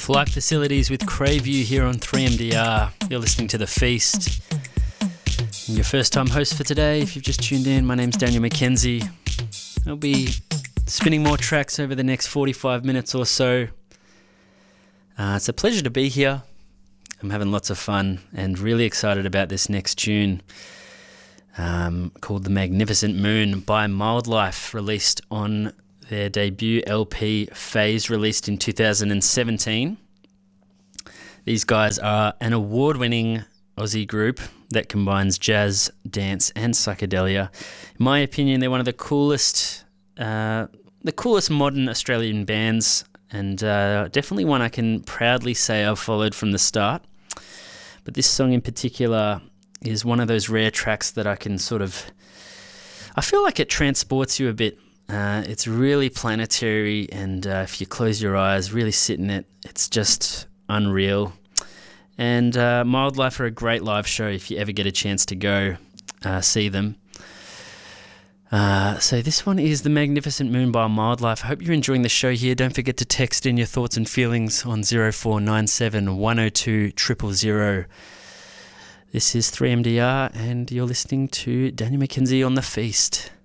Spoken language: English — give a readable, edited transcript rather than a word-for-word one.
Flight Facilities with Crayview here on 3MDR. You're listening to The Feast. I'm your first time host for today. If you've just tuned in, my name's Daniel McKenzie. I'll be spinning more tracks over the next 45 minutes or so. It's a pleasure to be here. I'm having lots of fun and really excited about this next tune called The Magnificent Moon by Mildlife, released on their debut LP Phase, released in 2017. These guys are an award-winning Aussie group that combines jazz, dance and psychedelia. In my opinion, they're one of the coolest modern Australian bands, and definitely one I can proudly say I've followed from the start. But this song in particular is one of those rare tracks that I feel like it transports you a bit. It's really planetary, and if you close your eyes, really sit in it, it's just unreal. And Mildlife are a great live show if you ever get a chance to go see them. So this one is The Magnificent Moon by Mildlife. I hope you're enjoying the show here. Don't forget to text in your thoughts and feelings on 0497 102 000. This is 3MDR, and you're listening to Daniel McKenzie on The Feast.